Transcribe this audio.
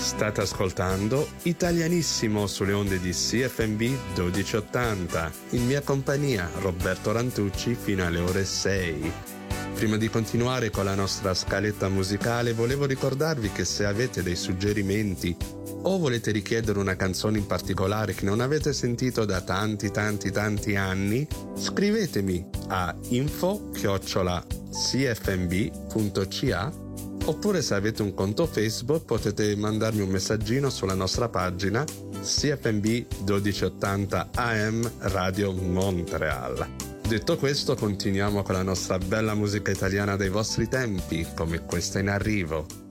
State ascoltando Italianissimo sulle onde di CFMB 1280, in mia compagnia Roberto Rantucci fino alle ore 6. Prima di continuare con la nostra scaletta musicale volevo ricordarvi che se avete dei suggerimenti o volete richiedere una canzone in particolare che non avete sentito da tanti anni, scrivetemi a info@cfmb.ca, oppure se avete un conto Facebook potete mandarmi un messaggino sulla nostra pagina CFMB 1280 AM Radio Montreal. Detto questo, continuiamo con la nostra bella musica italiana dei vostri tempi, come questa in arrivo.